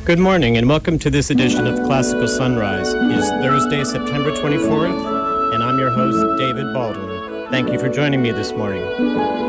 Good morning and welcome to this edition of Classical Sunrise. It is Thursday, September 24th, and I'm your host, David Baldwin. Thank you for joining me this morning.